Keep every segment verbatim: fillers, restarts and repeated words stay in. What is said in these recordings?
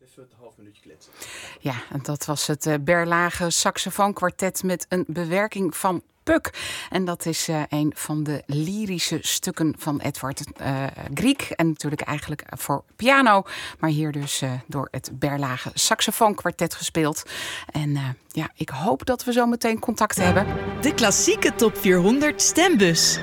Even een half minuutje kletsen. Ja, en dat was het uh, Berlage saxofoonkwartet met een bewerking van Puck. En dat is uh, een van de lyrische stukken van Edvard uh, Grieg. En natuurlijk eigenlijk voor piano. Maar hier dus uh, door het Berlage saxofoonkwartet gespeeld. En uh, ja, ik hoop dat we zo meteen contact hebben. De klassieke top vierhonderd stembus.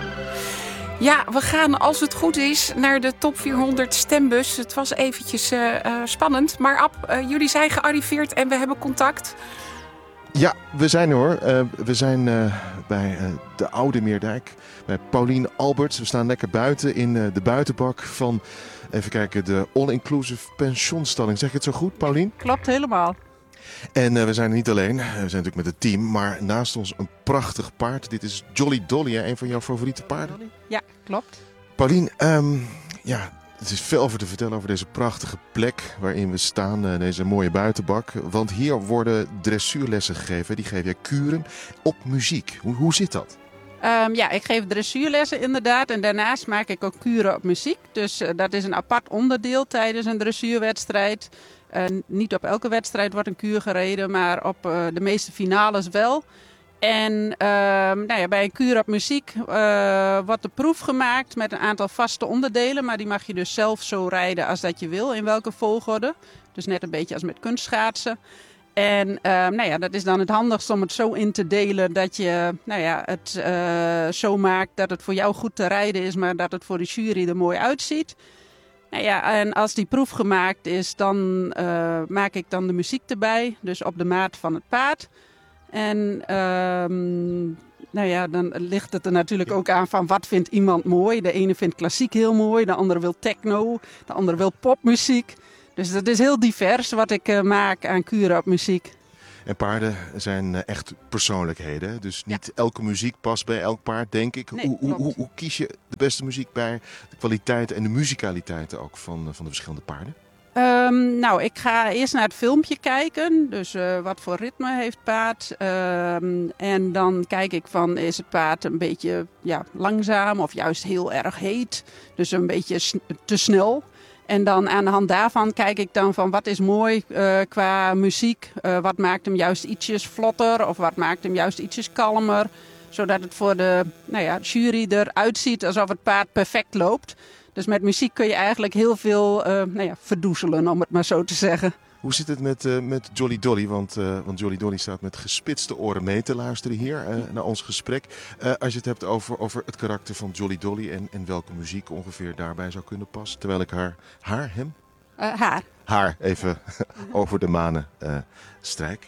Ja, we gaan als het goed is naar de top vierhonderd stembus. Het was eventjes uh, uh, spannend. Maar Ab, uh, jullie zijn gearriveerd en we hebben contact. Ja, we zijn er hoor. Uh, we zijn uh, bij uh, de Oude Meerdijk. Bij Paulien Alberts. We staan lekker buiten in uh, de buitenbak van, even kijken, de all-inclusive pensioenstalling. Zeg ik het zo goed, Paulien? Klopt helemaal. En uh, we zijn er niet alleen. We zijn natuurlijk met het team. Maar naast ons een prachtig paard. Dit is Jolly Dolly, hè? Een van jouw favoriete paarden. Ja, klopt. Paulien, um, ja, het is veel over te vertellen over deze prachtige plek waarin we staan. Uh, deze mooie buitenbak. Want hier worden dressuurlessen gegeven. Die geef jij kuren op muziek. Hoe, hoe zit dat? Um, ja, ik geef dressuurlessen inderdaad. En daarnaast maak ik ook kuren op muziek. Dus uh, dat is een apart onderdeel tijdens een dressuurwedstrijd. Uh, niet op elke wedstrijd wordt een kuur gereden, maar op uh, de meeste finales wel. En uh, nou ja, bij een kuur op muziek uh, wordt de proef gemaakt met een aantal vaste onderdelen. Maar die mag je dus zelf zo rijden als dat je wil, in welke volgorde. Dus net een beetje als met kunstschaatsen. En uh, nou ja, dat is dan het handigst om het zo in te delen dat je nou ja, het uh, zo maakt dat het voor jou goed te rijden is, maar dat het voor de jury er mooi uitziet. Nou ja, en als die proef gemaakt is, dan uh, maak ik dan de muziek erbij. Dus op de maat van het paard. En um, nou ja, dan ligt het er natuurlijk ook aan van wat vindt iemand mooi. De ene vindt klassiek heel mooi, de andere wil techno, de andere wil popmuziek. Dus dat is heel divers wat ik uh, maak aan kuren op muziek. En paarden zijn uh, echt persoonlijkheden. Dus niet Ja. elke muziek past bij elk paard, denk ik. Nee, hoe, hoe, klopt. hoe, hoe kies je de beste muziek bij de kwaliteiten en de muzicaliteiten ook van, uh, van de verschillende paarden? Um, nou, ik ga eerst naar het filmpje kijken. Dus uh, wat voor ritme heeft paard. Um, en dan kijk ik van, is het paard een beetje ja, langzaam of juist heel erg heet. Dus een beetje s- te snel. En dan aan de hand daarvan kijk ik dan van wat is mooi uh, qua muziek. Uh, wat maakt hem juist ietsjes vlotter of wat maakt hem juist ietsjes kalmer. Zodat het voor de nou ja, jury eruit ziet alsof het paard perfect loopt. Dus met muziek kun je eigenlijk heel veel uh, nou ja, verdoezelen, om het maar zo te zeggen. Hoe zit het met, uh, met Jolly Dolly? Want, uh, want Jolly Dolly staat met gespitste oren mee te luisteren hier uh, naar ons gesprek. Uh, als je het hebt over, over het karakter van Jolly Dolly en, en welke muziek ongeveer daarbij zou kunnen passen. Terwijl ik haar, haar, hem? Uh, haar. Haar even over de manen uh, strijk.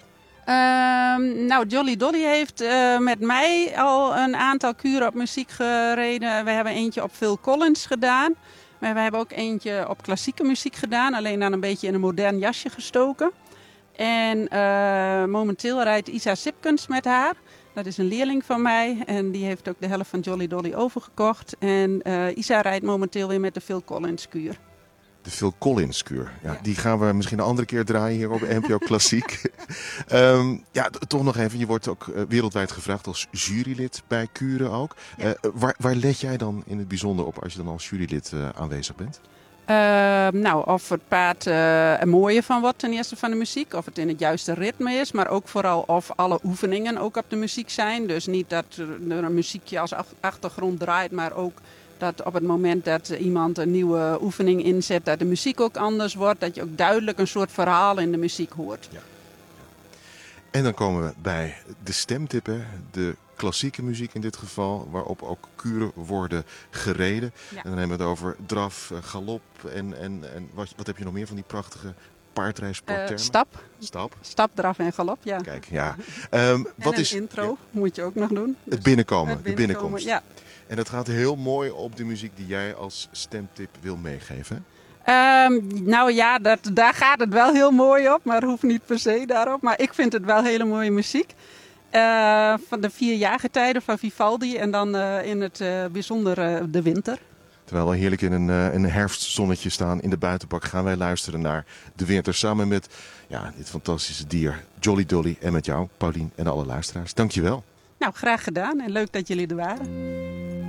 Um, nou, Jolly Dolly heeft uh, met mij al een aantal kuren op muziek gereden. We hebben eentje op Phil Collins gedaan. Maar we hebben ook eentje op klassieke muziek gedaan. Alleen dan een beetje in een modern jasje gestoken. En uh, momenteel rijdt Isa Sipkens met haar. Dat is een leerling van mij. En die heeft ook de helft van Jolly Dolly overgekocht. En uh, Isa rijdt momenteel weer met de Phil Collins kuur. De Phil Collins kuur. Ja, Ja. Die gaan we misschien een andere keer draaien hier op N P O Klassiek. um, ja, t- toch nog even. Je wordt ook uh, wereldwijd gevraagd als jurylid bij kuren ook. Ja. Uh, waar, waar let jij dan in het bijzonder op als je dan als jurylid uh, aanwezig bent? Uh, nou, of het paard uh, er mooier van wordt ten eerste van de muziek. Of het in het juiste ritme is. Maar ook vooral of alle oefeningen ook op de muziek zijn. Dus niet dat er een muziekje als achtergrond draait. Maar ook dat op het moment dat iemand een nieuwe oefening inzet. Dat de muziek ook anders wordt. Dat je ook duidelijk een soort verhaal in de muziek hoort. Ja. En dan komen we bij de stemtip, hè? De klassieke muziek in dit geval, waarop ook kuren worden gereden. Ja. En dan hebben we het over draf, galop en, en, en wat, wat heb je nog meer van die prachtige paardrijsporttermen? Uh, stap. Stap. Stap, draf en galop, ja. Kijk, ja. Um, wat en is een intro ja, moet je ook nog doen. Dus het binnenkomen, het de binnenkomst. Ja. En dat gaat heel mooi op de muziek die jij als stemtip wil meegeven. Um, nou ja, dat, daar gaat het wel heel mooi op, maar hoeft niet per se daarop. Maar ik vind het wel hele mooie muziek. Uh, van de vier jaargetijden van Vivaldi en dan uh, in het uh, bijzonder uh, de winter. Terwijl we heerlijk in een, uh, een herfstzonnetje staan in de buitenbak, gaan wij luisteren naar de winter. Samen met ja, dit fantastische dier, Jolly Dolly, en met jou, Paulien, en alle luisteraars. Dankjewel. Nou, graag gedaan en leuk dat jullie er waren.